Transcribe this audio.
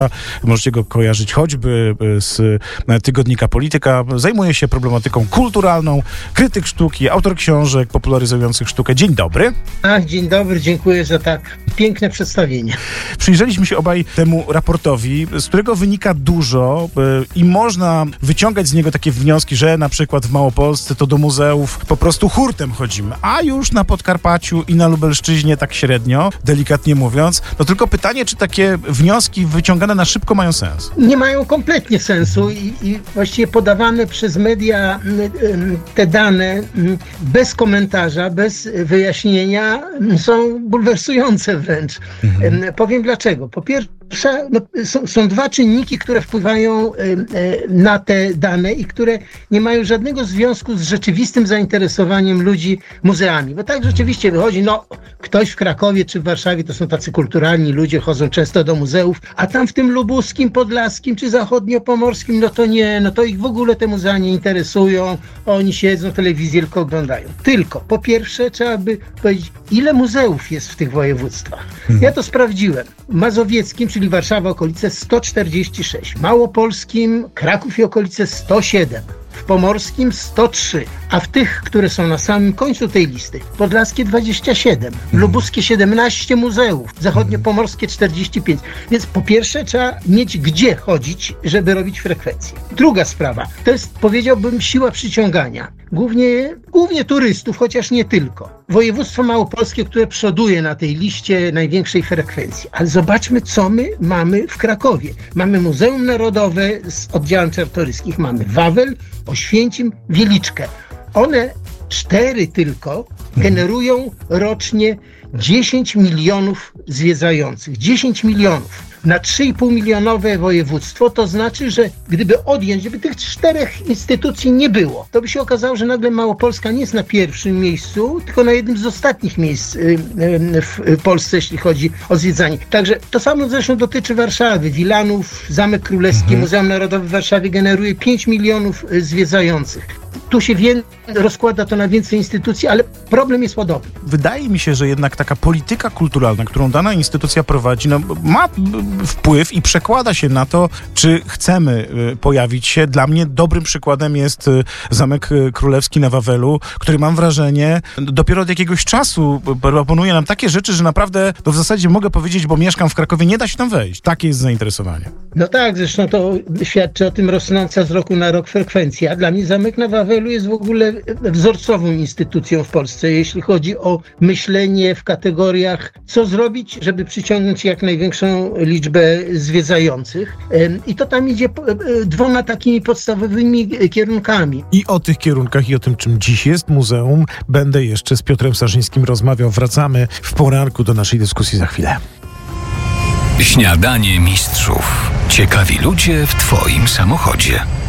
Możecie go kojarzyć choćby z tygodnika Polityka. Zajmuje się problematyką kulturalną, krytyk sztuki, autor książek popularyzujących sztukę. Dzień dobry. Dzień dobry, dziękuję za tak piękne przedstawienie. Przyjrzeliśmy się obaj temu raportowi, z którego wynika dużo i można wyciągać z niego takie wnioski, że na przykład w Małopolsce to do muzeów po prostu hurtem chodzimy, a już na Podkarpaciu i na Lubelszczyźnie tak średnio, delikatnie mówiąc. No tylko pytanie, czy takie wnioski wyciągane na szybko mają sens? Nie mają kompletnie sensu i właściwie podawane przez media te dane bez komentarza, bez wyjaśnienia są bulwersujące wręcz. Powiem dlaczego. Po pierwsze, są dwa czynniki, które wpływają na te dane i które nie mają żadnego związku z rzeczywistym zainteresowaniem ludzi muzeami. Bo tak rzeczywiście wychodzi, ktoś w Krakowie czy w Warszawie to są tacy kulturalni ludzie, chodzą często do muzeów, a tam w tym lubuskim, podlaskim czy zachodniopomorskim, to ich w ogóle te muzea nie interesują, oni siedzą, telewizję tylko oglądają. Tylko, po pierwsze, trzeba by powiedzieć, ile muzeów jest w tych województwach. Ja to sprawdziłem. W mazowieckim, czyli Warszawa, okolice 146. W małopolskim, Kraków i okolice 107. W pomorskim 103, a w tych, które są na samym końcu tej listy, podlaskie 27, lubuskie 17 muzeów, zachodniopomorskie 45. Więc po pierwsze trzeba mieć gdzie chodzić, żeby robić frekwencję. Druga sprawa, to jest, powiedziałbym, siła przyciągania. Głównie turystów, chociaż nie tylko. Województwo małopolskie, które przoduje na tej liście największej frekwencji. Ale zobaczmy, co my mamy w Krakowie. Mamy Muzeum Narodowe z oddziałem Czartoryskich, mamy Wawel, Oświęcim, Wieliczkę. One 4 tylko generują rocznie 10 milionów zwiedzających. 10 milionów. Na 3,5 milionowe województwo, to znaczy, że gdyby tych 4 instytucji nie było, to by się okazało, że nagle Małopolska nie jest na pierwszym miejscu, tylko na jednym z ostatnich miejsc w Polsce, jeśli chodzi o zwiedzanie. Także to samo zresztą dotyczy Warszawy. Wilanów, Zamek Królewski, Muzeum Narodowe w Warszawie generuje 5 milionów zwiedzających. Tu się rozkłada to na więcej instytucji, ale problem jest podobny. Wydaje mi się, że jednak taka polityka kulturalna, którą dana instytucja prowadzi, ma wpływ i przekłada się na to, czy chcemy pojawić się. Dla mnie dobrym przykładem jest Zamek Królewski na Wawelu, który, mam wrażenie, dopiero od jakiegoś czasu proponuje nam takie rzeczy, że naprawdę, w zasadzie mogę powiedzieć, bo mieszkam w Krakowie, nie da się tam wejść. Takie jest zainteresowanie. No tak, zresztą to świadczy o tym rosnąca z roku na rok frekwencja. Dla mnie Zamek na Wawelu jest w ogóle wzorcową instytucją w Polsce, jeśli chodzi o myślenie w kategoriach, co zrobić, żeby przyciągnąć jak największą liczbę zwiedzających. I to tam idzie 2 takimi podstawowymi kierunkami. I o tych kierunkach i o tym, czym dziś jest muzeum, będę jeszcze z Piotrem Sarzyńskim rozmawiał. Wracamy w poranku do naszej dyskusji za chwilę. Śniadanie mistrzów. Ciekawi ludzie w Twoim samochodzie.